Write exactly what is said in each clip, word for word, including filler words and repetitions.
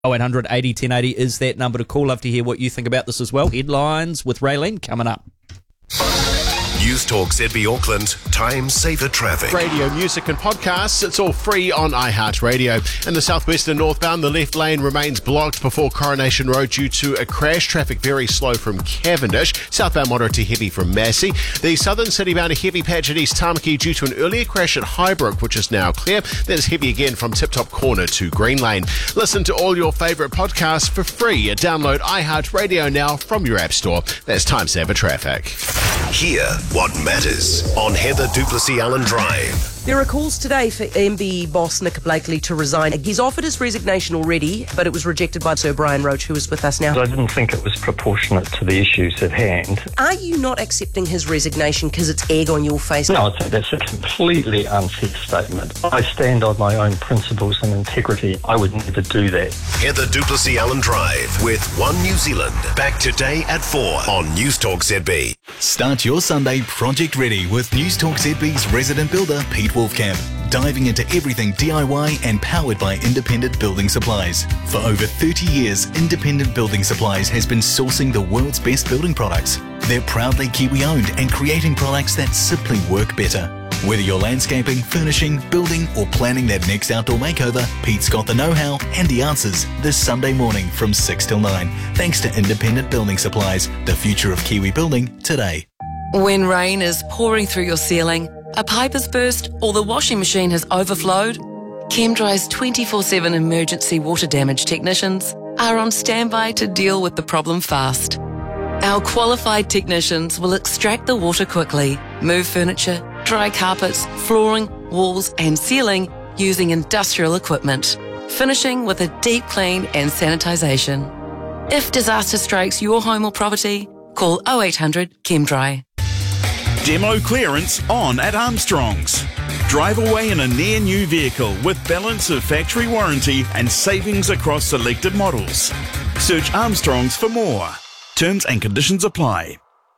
oh eight hundred eighty ten eighty is that number to call. Love to hear what you think about this as well. Headlines with Raylene coming up. News Talk Z B Auckland, time saver traffic. Radio, music and podcasts, it's all free on iHeartRadio. In the southwest and northbound, the left lane remains blocked before Coronation Road due to a crash. Traffic very slow from Cavendish. Southbound moderate to heavy from Massey. The southern city-bound a heavy patch at East Tamaki due to an earlier crash at Highbrook, which is now clear. That's heavy again from Tip Top Corner to Green Lane. Listen to all your favourite podcasts for free. Download iHeartRadio now from your app store. That's time saver traffic. Hear what matters on Heather Duplessis Allen Drive. There are calls today for M B boss Nick Blakely to resign. He's offered his resignation already, but it was rejected by Sir Brian Roach, who is with us now. I didn't think it was proportionate to the issues at hand. Are you not accepting his resignation because it's egg on your face? No, I think that's a completely unfair statement. I stand on my own principles and integrity. I would never do that. Heather Duplessis Allen Drive with One New Zealand. Back today at four on News Talk Z B. Start your Sunday project ready with News Talk Z B's resident builder, Pete Wolfcamp. Diving into everything D I Y and powered by Independent Building Supplies. For over thirty years, Independent Building Supplies has been sourcing the world's best building products. They're proudly Kiwi-owned and creating products that simply work better. Whether you're landscaping, furnishing, building, or planning that next outdoor makeover, Pete's got the know-how and the answers this Sunday morning from six till nine. Thanks to Independent Building Supplies, the future of Kiwi building today. When rain is pouring through your ceiling, a pipe has burst, or the washing machine has overflowed, ChemDry's twenty-four seven emergency water damage technicians are on standby to deal with the problem fast. Our qualified technicians will extract the water quickly, move furniture, dry carpets, flooring, walls and ceiling using industrial equipment, finishing with a deep clean and sanitisation. If disaster strikes your home or property, call oh eight hundred ChemDry. Demo clearance on at Armstrong's. Drive away in a near new vehicle with balance of factory warranty and savings across selected models. Search Armstrong's for more. Terms and conditions apply.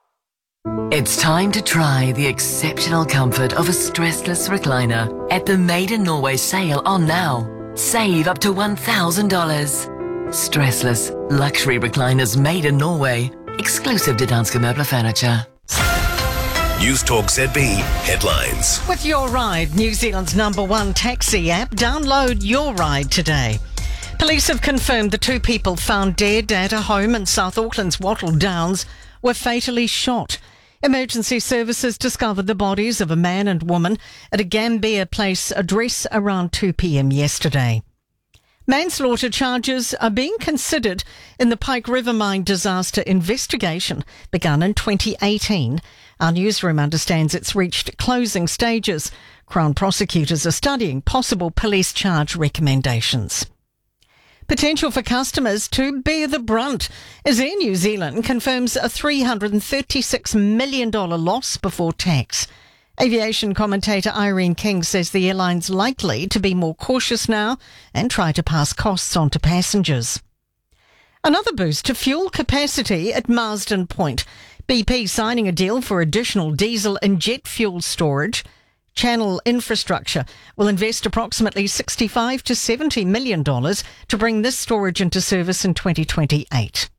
It's time to try the exceptional comfort of a stressless recliner at the Made in Norway sale on now. Save up to one thousand dollars. Stressless luxury recliners made in Norway. Exclusive to Danske Møbler Furniture. News Talk Z B headlines. With Your Ride, New Zealand's number one taxi app, download Your Ride today. Police have confirmed the two people found dead at a home in South Auckland's Wattle Downs were fatally shot. Emergency services discovered the bodies of a man and woman at a Gambier Place address around two p.m. yesterday. Manslaughter charges are being considered in the Pike River Mine disaster investigation begun in twenty eighteen. Our newsroom understands it's reached closing stages. Crown prosecutors are studying possible police charge recommendations. Potential for customers to bear the brunt as Air New Zealand confirms a three hundred thirty-six million dollars loss before tax. Aviation commentator Irene King says the airline's likely to be more cautious now and try to pass costs on to passengers. Another boost to fuel capacity at Marsden Point. B P signing a deal for additional diesel and jet fuel storage. Channel Infrastructure will invest approximately sixty-five to seventy million dollars to bring this storage into service in twenty twenty-eight.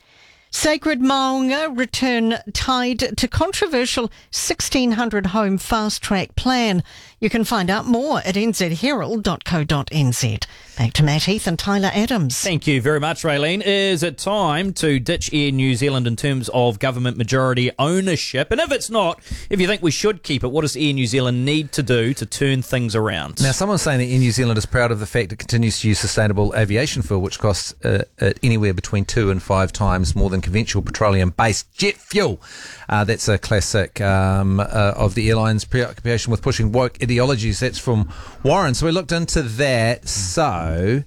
Sacred Maunga return tied to controversial sixteen hundred home fast-track plan. You can find out more at n z herald dot co dot n z. Back to Matt Heath and Tyler Adams. Thank you very much, Raylene. Is it time to ditch Air New Zealand in terms of government majority ownership? And if it's not, if you think we should keep it, what does Air New Zealand need to do to turn things around? Now, someone's saying that Air New Zealand is proud of the fact it continues to use sustainable aviation fuel, which costs uh, uh, anywhere between two and five times more than conventional petroleum-based jet fuel. Uh, that's a classic um, uh, of the airline's preoccupation with pushing woke ideologies. That's from Warren. So we looked into that. So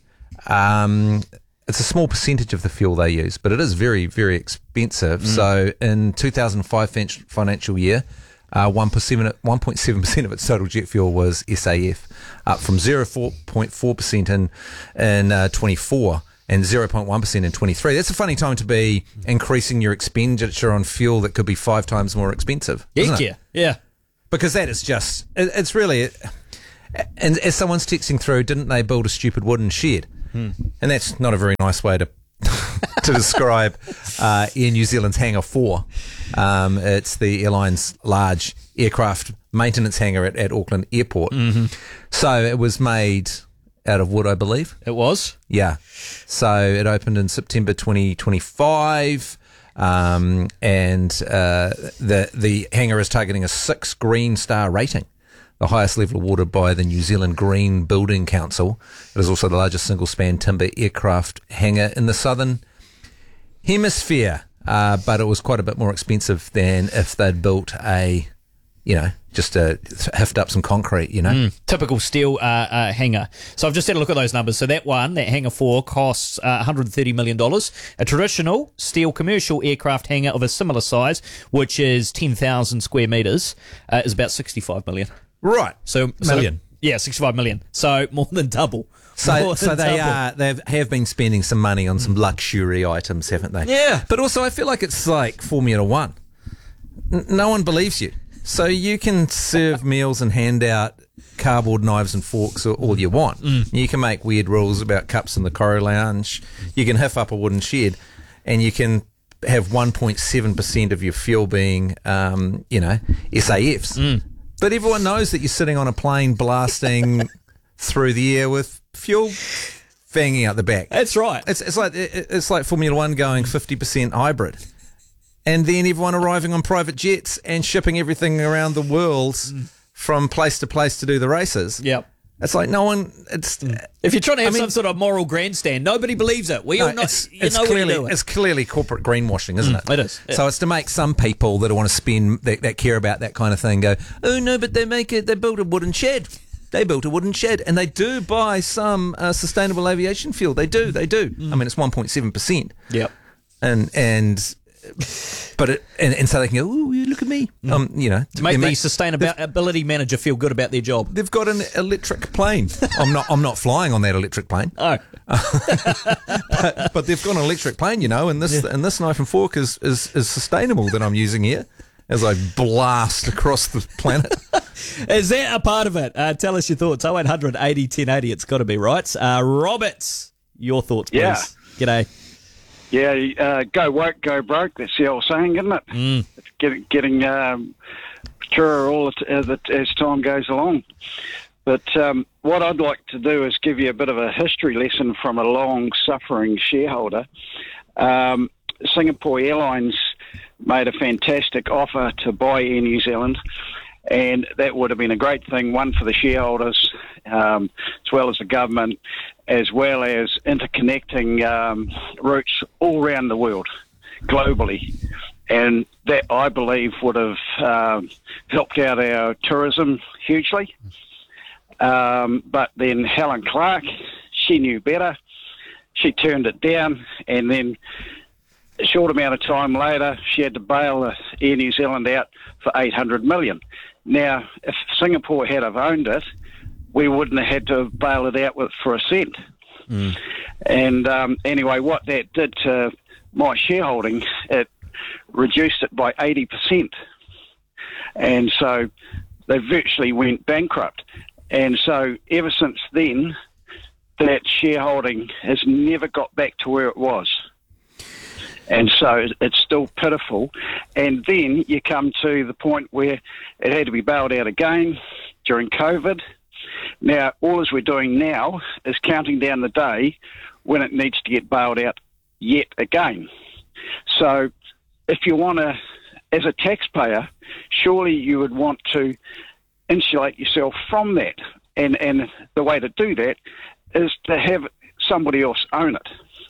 um, it's a small percentage of the fuel they use, but it is very, very expensive. Mm. So in two thousand five financial year, uh, one point seven percent of its total jet fuel was S A F, up from zero point four percent in, in uh, twenty-four. And zero point one percent in twenty-three. That's a funny time to be increasing your expenditure on fuel that could be five times more expensive. Heck yeah, yeah. Because that is just, it, it's really, and as someone's texting through, didn't they build a stupid wooden shed? Hmm. And that's not a very nice way to to describe uh, Air New Zealand's Hangar four. Um, it's the airline's large aircraft maintenance hangar at, at Auckland Airport. Mm-hmm. So it was made out of wood, I believe. It was? Yeah. So it opened in September twenty twenty-five. Um, and uh, the the hangar is targeting a six Green Star rating, the highest level awarded by the New Zealand Green Building Council. It is also the largest single-span timber aircraft hangar in the southern hemisphere, uh, but it was quite a bit more expensive than if they'd built a, you know, just to hift up some concrete, you know. Mm, typical steel uh, uh, hangar. So I've just had a look at those numbers. So that one, that hangar four, costs uh, one hundred thirty million dollars. A traditional steel commercial aircraft hangar of a similar size, which is ten thousand square metres, uh, is about sixty-five million dollars. Right. So, Million. So, yeah, sixty-five million dollars. So more than double. So, More so than they double. are they have been spending some money on some luxury items, haven't they? Yeah. But also, I feel like it's like Formula One. N- no one believes you. So you can serve meals and hand out cardboard knives and forks all you want. Mm. You can make weird rules about cups in the Coro Lounge. You can hiff up a wooden shed, and you can have one point seven percent of your fuel being, um, you know, S A Fs. Mm. But everyone knows that you're sitting on a plane blasting through the air with fuel fanging out the back. That's right. It's it's like it's like Formula One going fifty percent hybrid. And then everyone arriving on private jets and shipping everything around the world mm. from place to place to do the races. Yep. It's like no one. It's if you're trying to have I mean, some sort of moral grandstand, nobody believes it. We no, all know. It's, you it's know what clearly you're doing. it's clearly corporate greenwashing, isn't Mm, it? it is. Yeah. So it's to make some people that want to spend that, that care about that kind of thing go, oh no, but they make it. They built a wooden shed. They built a wooden shed, and they do buy some uh, sustainable aviation fuel. They do. They do. Mm. I mean, it's one point seven percent. Yep. And and. But it, and, and so they can go, oh, look at me. Mm. Um, you know, To make the make- sustainability manager feel good about their job. They've got an electric plane. I'm not. I'm not flying on that electric plane. Oh, but, but they've got an electric plane, you know, and this Yeah. and this knife and fork is, is is sustainable that I'm using here as I blast across the planet. is that a part of it? Uh, tell us your thoughts. oh eight hundred eighty ten eighty. It's got to be right. Uh, Roberts, your thoughts, please. Yeah. G'day. Yeah, uh, go woke, go broke. That's the old saying, isn't it? Mm. It's getting getting um, truer all the, as, the, as time goes along. But um, what I'd like to do is give you a bit of a history lesson from a long-suffering shareholder. Um, Singapore Airlines made a fantastic offer to buy Air New Zealand, and that would have been a great thing, one for the shareholders, um, as well as the government, as well as interconnecting um, routes all around the world, globally. And that, I believe, would have um, helped out our tourism hugely. Um, but then Helen Clark, she knew better. She turned it down, and then a short amount of time later, she had to bail Air New Zealand out for eight hundred million dollars. Now, if Singapore had have owned it, we wouldn't have had to bail it out with, for a cent. Mm. And um, anyway, what that did to my shareholding, it reduced it by eighty percent. And so they virtually went bankrupt. And so ever since then, that shareholding has never got back to where it was. And so it's still pitiful. And then you come to the point where it had to be bailed out again during COVID. Now, all as we're doing now is counting down the day when it needs to get bailed out yet again. So if you want to, as a taxpayer, surely you would want to insulate yourself from that. And, and the way to do that is to have somebody else own it.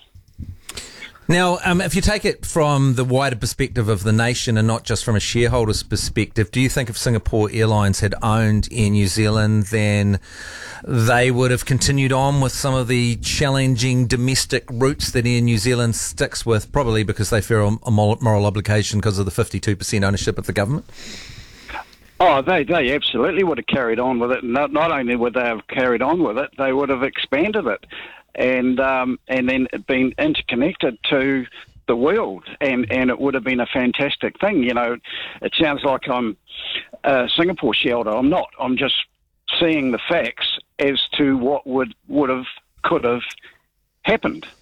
Now, um, if you take it from the wider perspective of the nation and not just from a shareholder's perspective, do you think if Singapore Airlines had owned Air New Zealand, then they would have continued on with some of the challenging domestic routes that Air New Zealand sticks with, probably because they feel a moral obligation because of the fifty-two percent ownership of the government? Oh, they, they absolutely would have carried on with it. Not, not only would they have carried on with it, they would have expanded it. And um, and then been interconnected to the world, and, and it would have been a fantastic thing. You know, it sounds like I'm a Singapore shareholder. I'm not. I'm just seeing the facts as to what would would have, could have, happened.